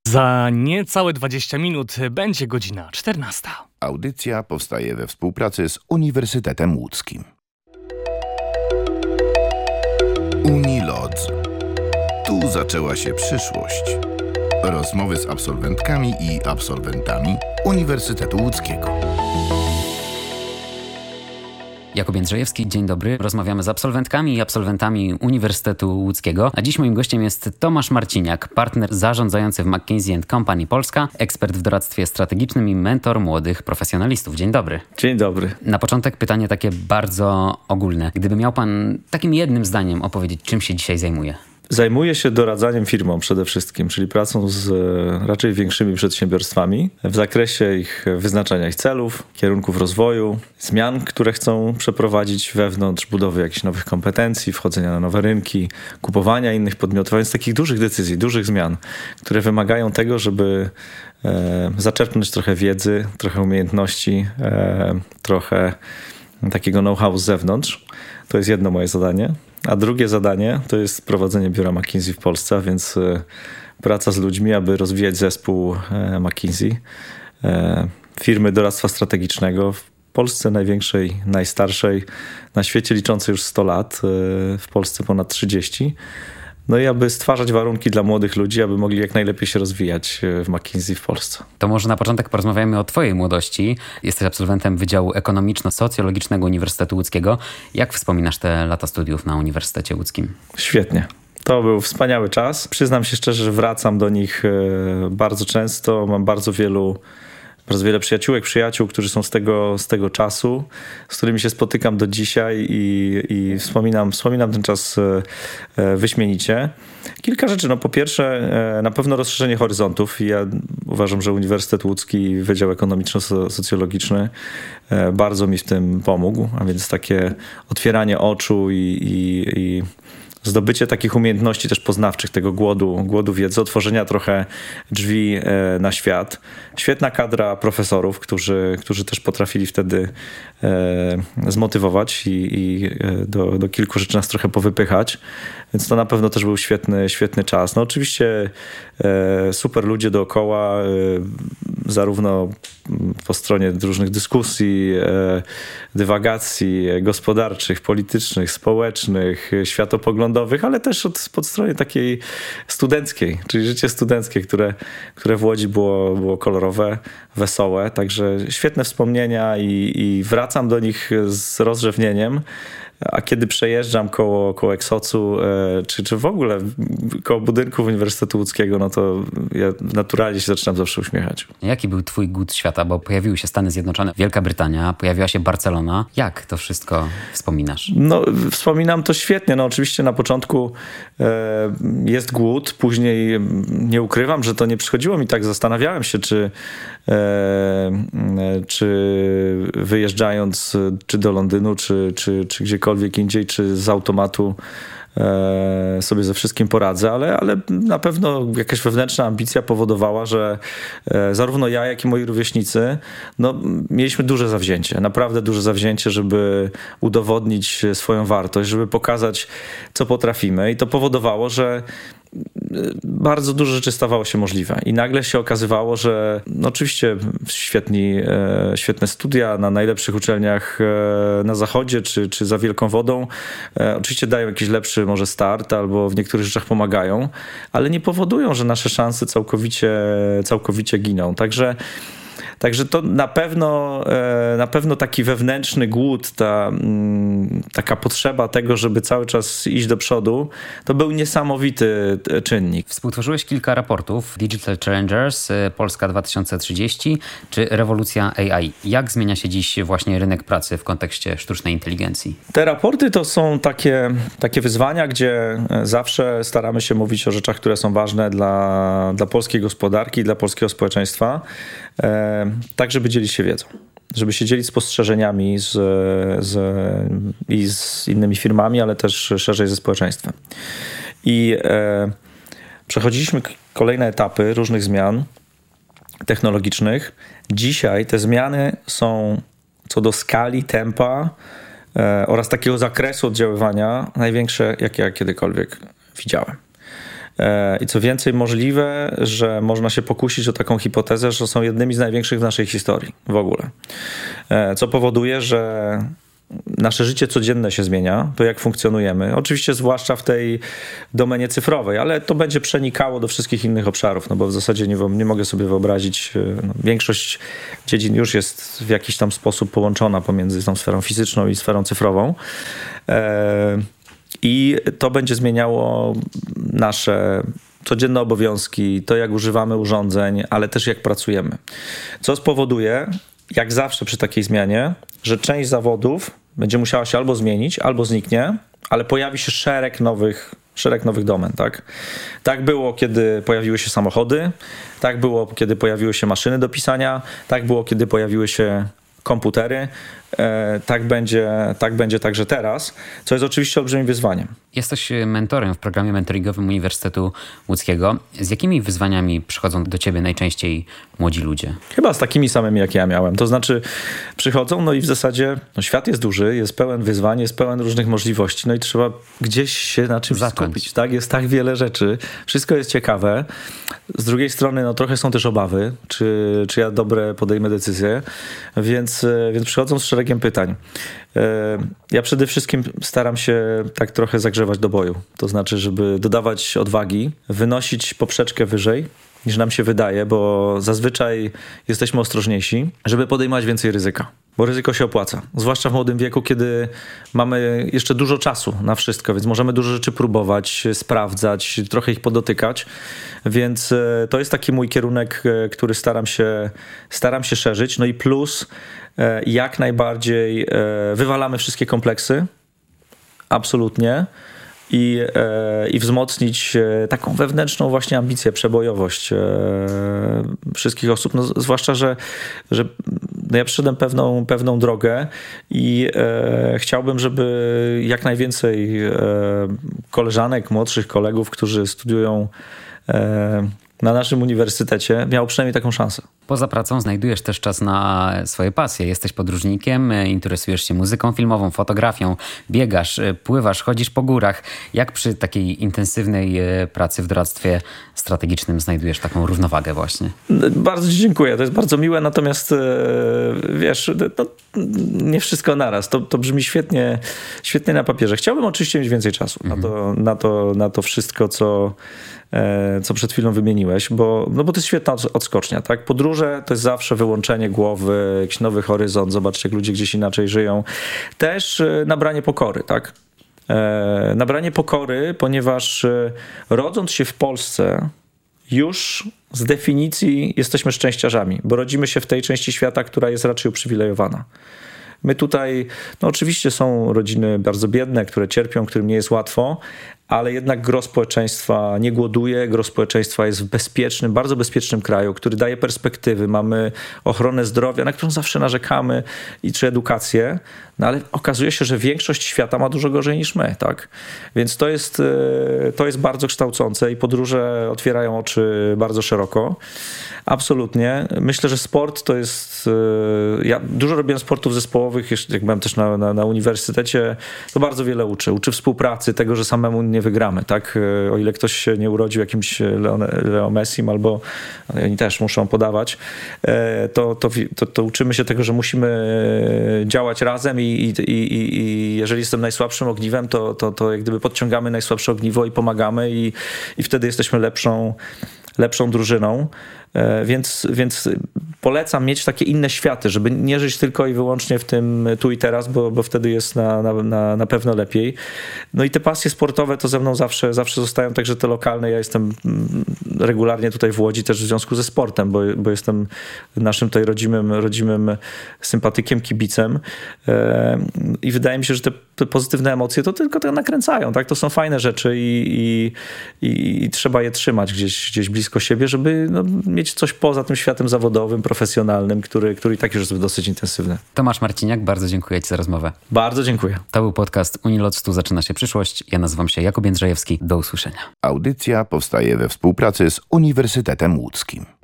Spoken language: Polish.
Za niecałe 20 minut będzie godzina 14. Audycja powstaje we współpracy z Uniwersytetem Łódzkim. Unilodz. Tu zaczęła się przyszłość. Rozmowy z absolwentkami i absolwentami Uniwersytetu Łódzkiego. Jakub Jędrzejewski, dzień dobry. Rozmawiamy z absolwentkami i absolwentami Uniwersytetu Łódzkiego. A dziś moim gościem jest Tomasz Marciniak, partner zarządzający w McKinsey & Company Polska, ekspert w doradztwie strategicznym i mentor młodych profesjonalistów. Dzień dobry. Dzień dobry. Na początek pytanie takie bardzo ogólne. Gdyby miał pan takim jednym zdaniem opowiedzieć, czym się dzisiaj zajmuje? Zajmuję się doradzaniem firmom przede wszystkim, czyli pracą z raczej większymi przedsiębiorstwami w zakresie ich wyznaczania ich celów, kierunków rozwoju, zmian, które chcą przeprowadzić wewnątrz, budowy jakichś nowych kompetencji, wchodzenia na nowe rynki, kupowania innych podmiotów, a więc takich dużych decyzji, dużych zmian, które wymagają tego, żeby zaczerpnąć trochę wiedzy, trochę umiejętności, trochę takiego know-how z zewnątrz. To jest jedno moje zadanie. A drugie zadanie to jest prowadzenie biura McKinsey w Polsce, a więc praca z ludźmi, aby rozwijać zespół McKinsey, firmy doradztwa strategicznego w Polsce największej, najstarszej, na świecie liczącej już 100 lat, w Polsce ponad 30. No i aby stwarzać warunki dla młodych ludzi, aby mogli jak najlepiej się rozwijać w McKinsey w Polsce. To może na początek porozmawiamy o twojej młodości. Jesteś absolwentem Wydziału Ekonomiczno-Socjologicznego Uniwersytetu Łódzkiego. Jak wspominasz te lata studiów na Uniwersytecie Łódzkim? Świetnie. To był wspaniały czas. Przyznam się szczerze, że wracam do nich bardzo często. Mam bardzo wiele przyjaciół, którzy są z tego czasu, z którymi się spotykam do dzisiaj i wspominam ten czas wyśmienicie. Kilka rzeczy. No po pierwsze, na pewno rozszerzenie horyzontów. Ja uważam, że Uniwersytet Łódzki, Wydział Ekonomiczno-Socjologiczny bardzo mi w tym pomógł, a więc takie otwieranie oczu i zdobycie takich umiejętności też poznawczych, tego głodu wiedzy, otworzenia trochę drzwi na świat. Świetna kadra profesorów, którzy też potrafili wtedy zmotywować i do kilku rzeczy nas trochę powypychać. Więc to na pewno też był świetny czas. No oczywiście super ludzie dookoła, zarówno po stronie różnych dyskusji, dywagacji gospodarczych, politycznych, społecznych, światopoglądowych, ale też pod stronie takiej studenckiej, czyli życie studenckie, które w Łodzi było kolorowe, wesołe. Także świetne wspomnienia i wracam do nich z rozrzewnieniem. A kiedy przejeżdżam koło Eksocu, czy w ogóle koło budynków Uniwersytetu Łódzkiego, no to ja naturalnie się zaczynam zawsze uśmiechać. Jaki był twój głód świata? Bo pojawiły się Stany Zjednoczone, Wielka Brytania, pojawiła się Barcelona. Jak to wszystko wspominasz? No, wspominam to świetnie. No, oczywiście na początku jest głód, później nie ukrywam, że to nie przychodziło mi tak. Zastanawiałem się, czy wyjeżdżając czy do Londynu, czy gdziekolwiek indziej, czy z automatu sobie ze wszystkim poradzę, ale na pewno jakaś wewnętrzna ambicja powodowała, że zarówno ja, jak i moi rówieśnicy mieliśmy duże zawzięcie, naprawdę duże zawzięcie, żeby udowodnić swoją wartość, żeby pokazać, co potrafimy, i to powodowało, że bardzo dużo rzeczy stawało się możliwe i nagle się okazywało, że oczywiście świetne studia na najlepszych uczelniach na zachodzie czy za wielką wodą oczywiście dają jakiś lepszy może start albo w niektórych rzeczach pomagają, ale nie powodują, że nasze szanse całkowicie giną. Także to na pewno taki wewnętrzny głód, taka potrzeba tego, żeby cały czas iść do przodu, to był niesamowity czynnik. Współtworzyłeś kilka raportów: Digital Challengers, Polska 2030 czy Rewolucja AI. Jak zmienia się dziś właśnie rynek pracy w kontekście sztucznej inteligencji? Te raporty to są takie wyzwania, gdzie zawsze staramy się mówić o rzeczach, które są ważne dla polskiej gospodarki, dla polskiego społeczeństwa, tak żeby dzielić się wiedzą, żeby się dzielić spostrzeżeniami i z innymi firmami, ale też szerzej ze społeczeństwem. I przechodziliśmy kolejne etapy różnych zmian technologicznych. Dzisiaj te zmiany są co do skali, tempa oraz takiego zakresu oddziaływania największe, jakie ja kiedykolwiek widziałem. I co więcej, możliwe, że można się pokusić o taką hipotezę, że są jednymi z największych w naszej historii w ogóle. Co powoduje, że nasze życie codzienne się zmienia, to jak funkcjonujemy. Oczywiście zwłaszcza w tej domenie cyfrowej, ale to będzie przenikało do wszystkich innych obszarów, no bo w zasadzie nie mogę sobie wyobrazić, większość dziedzin już jest w jakiś tam sposób połączona pomiędzy tą sferą fizyczną i sferą cyfrową. I to będzie zmieniało nasze codzienne obowiązki, to jak używamy urządzeń, ale też jak pracujemy. Co spowoduje, jak zawsze przy takiej zmianie, że część zawodów będzie musiała się albo zmienić, albo zniknie, ale pojawi się szereg nowych domen, tak? Tak było, kiedy pojawiły się samochody, tak było, kiedy pojawiły się maszyny do pisania, tak było, kiedy pojawiły się komputery. Tak będzie także teraz, co jest oczywiście olbrzymim wyzwaniem. Jesteś mentorem w programie mentoringowym Uniwersytetu Łódzkiego. Z jakimi wyzwaniami przychodzą do ciebie najczęściej młodzi ludzie? Chyba z takimi samymi, jak ja miałem. To znaczy przychodzą, no i w zasadzie świat jest duży, jest pełen wyzwań, jest pełen różnych możliwości, no i trzeba gdzieś się na czymś skupić. Tak? Jest tak wiele rzeczy, wszystko jest ciekawe. Z drugiej strony no, trochę są też obawy, czy ja dobre podejmę decyzje, więc przychodzą z szeregiem pytań. Ja przede wszystkim staram się tak trochę zagrzewać do boju. To znaczy, żeby dodawać odwagi, wynosić poprzeczkę wyżej niż nam się wydaje, bo zazwyczaj jesteśmy ostrożniejsi, żeby podejmować więcej ryzyka. Bo ryzyko się opłaca. Zwłaszcza w młodym wieku, kiedy mamy jeszcze dużo czasu na wszystko, więc możemy dużo rzeczy próbować, sprawdzać, trochę ich podotykać. Więc to jest taki mój kierunek, który staram się szerzyć. No i plus jak najbardziej wywalamy wszystkie kompleksy. Absolutnie. I wzmocnić taką wewnętrzną właśnie ambicję, przebojowość wszystkich osób, no, zwłaszcza, że no ja przyszedłem pewną drogę i chciałbym, żeby jak najwięcej koleżanek, młodszych kolegów, którzy studiują na naszym uniwersytecie, miało przynajmniej taką szansę. Poza pracą znajdujesz też czas na swoje pasje. Jesteś podróżnikiem, interesujesz się muzyką filmową, fotografią, biegasz, pływasz, chodzisz po górach. Jak przy takiej intensywnej pracy w doradztwie strategicznym znajdujesz taką równowagę właśnie? Bardzo ci dziękuję, to jest bardzo miłe, natomiast wiesz, no, nie wszystko naraz. To brzmi świetnie na papierze. Chciałbym oczywiście mieć więcej czasu na to wszystko, co przed chwilą wymieniłeś, bo to jest świetna odskocznia, tak? Podróże to jest zawsze wyłączenie głowy, jakiś nowy horyzont, zobaczcie, jak ludzie gdzieś inaczej żyją. Też nabranie pokory, tak? Nabranie pokory, ponieważ rodząc się w Polsce już z definicji jesteśmy szczęściarzami, bo rodzimy się w tej części świata, która jest raczej uprzywilejowana. My tutaj, no oczywiście są rodziny bardzo biedne, które cierpią, którym nie jest łatwo, ale jednak gros społeczeństwa nie głoduje, gros społeczeństwa jest w bezpiecznym, bardzo bezpiecznym kraju, który daje perspektywy. Mamy ochronę zdrowia, na którą zawsze narzekamy, czy edukację, no ale okazuje się, że większość świata ma dużo gorzej niż my, tak? Więc to jest bardzo kształcące i podróże otwierają oczy bardzo szeroko. Absolutnie. Myślę, że sport to jest... Ja dużo robiłem sportów zespołowych, jak byłem też na uniwersytecie, to bardzo wiele uczy. Uczy współpracy, tego, że samemu nie wygramy, tak? O ile ktoś się nie urodził jakimś Leo Messim, albo oni też muszą podawać, to uczymy się tego, że musimy działać razem i jeżeli jestem najsłabszym ogniwem, to jak gdyby podciągamy najsłabsze ogniwo i pomagamy i wtedy jesteśmy lepszą drużyną. Więc polecam mieć takie inne światy, żeby nie żyć tylko i wyłącznie w tym tu i teraz, bo wtedy jest na pewno lepiej. No i te pasje sportowe to ze mną zawsze zostają, także te lokalne. Ja jestem regularnie tutaj w Łodzi też w związku ze sportem, bo jestem naszym tutaj rodzimym sympatykiem, kibicem i wydaje mi się, że te pozytywne emocje to tylko to nakręcają, tak? To są fajne rzeczy i trzeba je trzymać gdzieś blisko siebie, żeby mieć coś poza tym światem zawodowym, profesjonalnym, który i tak już jest dosyć intensywny. Tomasz Marciniak, bardzo dziękuję ci za rozmowę. Bardzo dziękuję. To był podcast Unilot 100 zaczyna się przyszłość. Ja nazywam się Jakub Jędrzejewski. Do usłyszenia. Audycja powstaje we współpracy z Uniwersytetem Łódzkim.